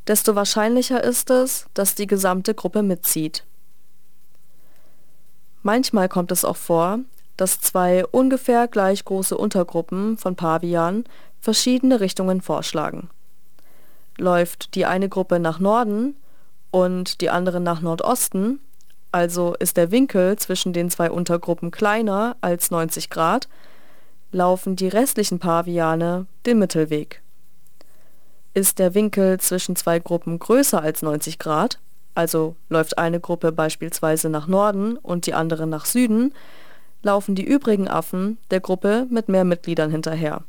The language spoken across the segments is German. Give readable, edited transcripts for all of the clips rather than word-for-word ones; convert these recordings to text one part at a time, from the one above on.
desto wahrscheinlicher ist es, dass die gesamte Gruppe mitzieht. Manchmal kommt es auch vor, dass zwei ungefähr gleich große Untergruppen von Pavianen verschiedene Richtungen vorschlagen. Läuft die eine Gruppe nach Norden und die andere nach Nordosten, also ist der Winkel zwischen den zwei Untergruppen kleiner als 90 Grad, laufen die restlichen Paviane den Mittelweg. Ist der Winkel zwischen zwei Gruppen größer als 90 Grad, also läuft eine Gruppe beispielsweise nach Norden und die andere nach Süden, laufen die übrigen Affen der Gruppe mit mehr Mitgliedern hinterher.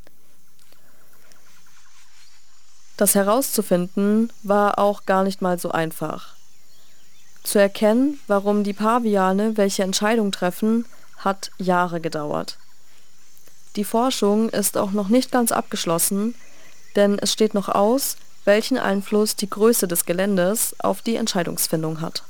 Das herauszufinden war auch gar nicht mal so einfach. Zu erkennen, warum die Paviane welche Entscheidung treffen, hat Jahre gedauert. Die Forschung ist auch noch nicht ganz abgeschlossen, denn es steht noch aus, welchen Einfluss die Größe des Geländes auf die Entscheidungsfindung hat.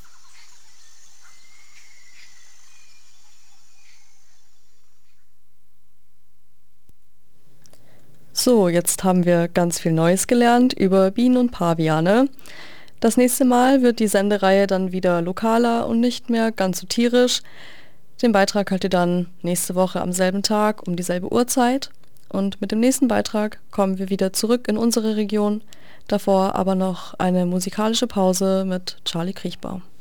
So, jetzt haben wir ganz viel Neues gelernt über Bienen und Paviane. Das nächste Mal wird die Sendereihe dann wieder lokaler und nicht mehr ganz so tierisch. Den Beitrag hört ihr dann nächste Woche am selben Tag um dieselbe Uhrzeit. Und mit dem nächsten Beitrag kommen wir wieder zurück in unsere Region. Davor aber noch eine musikalische Pause mit Charlie Kriechbaum.